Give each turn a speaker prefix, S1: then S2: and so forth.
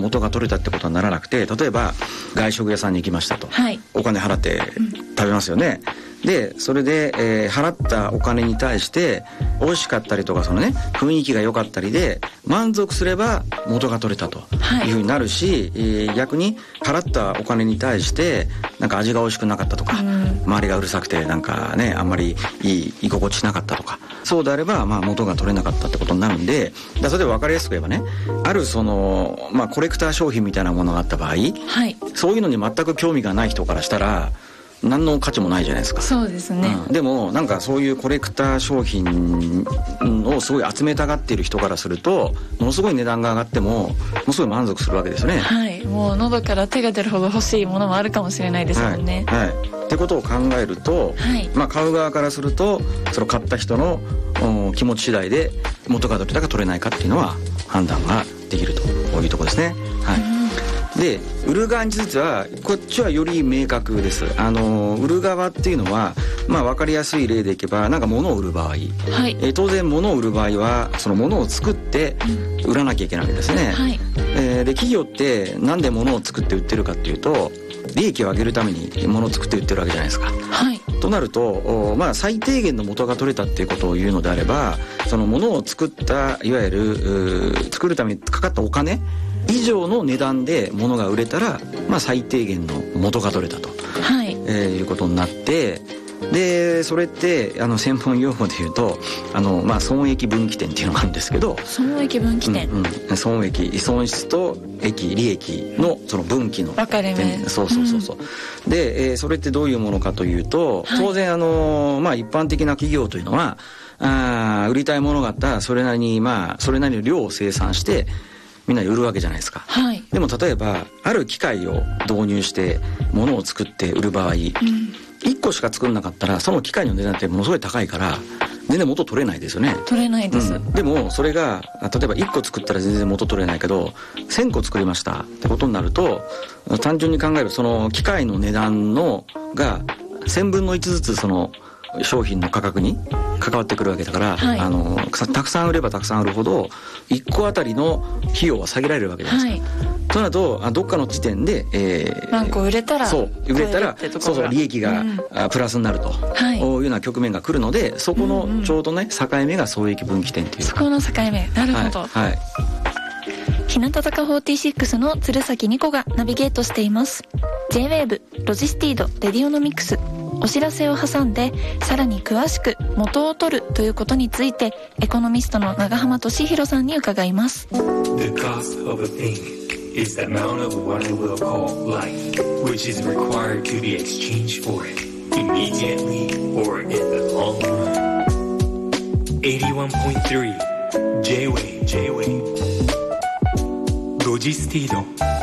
S1: 元が取れたってことにならなくて、例えば外食屋さんに行きましたと、はい、お金払って食べますよね、でそれで、払ったお金に対して美味しかったりとか、そのね雰囲気が良かったりで満足すれば元が取れたというふうになるし、逆に払ったお金に対してなんか味が美味しくなかったとか、周りがうるさくてなんかねあんまり居心地しなかったとか、そうであれば元が取れなかったってことになるんで、それで分かりやすく言えばね、あるそのコレクター商品みたいなものがあった場合、はい、そういうのに全く興味がない人からしたら何の価値もないじゃないですか。
S2: そうですね、
S1: でもなんかそういうコレクター商品をすごい集めたがっている人からすると、ものすごい値段が上がってもものすごい満足するわけですよね。
S2: はい、もう喉から手が出るほど欲しいものもあるかもしれないですもんね。
S1: はい、はい、ってことを考えると、はい、買う側からするとその買った人の気持ち次第で元がどれだか取れないかっていうのは判断ができるというところですね。はい、で売る側についてはこっちはより明確です。売る側っていうのは、分かりやすい例でいけばなんか物を売る場合、はい、当然物を売る場合はその物を作って売らなきゃいけないわけですね。はい、で企業ってなんで物を作って売ってるかっていうと、利益を上げるために物を作って売ってるわけじゃないですか。はい、となると、最低限の元が取れたっていうことを言うのであれば、その物を作ったいわゆる作るためにかかったお金以上の値段で物が売れたら、最低限の元が取れたと、はい、いうことになって、でそれって専門用語で言うと損益分岐点っていうのがあるんですけど、
S2: 損益分岐点、
S1: 損益、損失と利益のその分岐の
S2: 分かれ目、
S1: そう、で、それってどういうものかというと、当然一般的な企業というのは売りたいものがあったらそれなりにそれなりの量を生産してみんなに売るわけじゃないですか。はい、でも例えばある機械を導入して物を作って売る場合、1個しか作んなかったらその機械の値段ってものすごい高いから全然元取れないですよね。
S2: 取れないです、
S1: でもそれが例えば1個作ったら全然元取れないけど1000個作りましたってことになると、単純に考えるその機械の値段のが1000分の1ずつその商品の価格に関わってくるわけだから、はい、たくさん売ればたくさん売るほど1個あたりの費用は下げられるわけじゃないですか。はい、となるとどっかの時点で、
S2: 何個売れたら
S1: 利益が、プラスになると、いうような局面が来るので、そこのちょうどね、境目が損益分岐点という、
S2: そこの境目、なるほど。はい、日向坂46の鶴崎ニコがナビゲートしています。 J-WAVE ロジスティードレディオノミクス、お知らせを挟んでさらに詳しく元を取るということについてエコノミストの長浜俊弘さんに伺います。
S3: The cost of a thing is the amount of what I will call life, which is required to be exchanged for it immediately or in the long run. 81.3 J-WAVE ロジスティード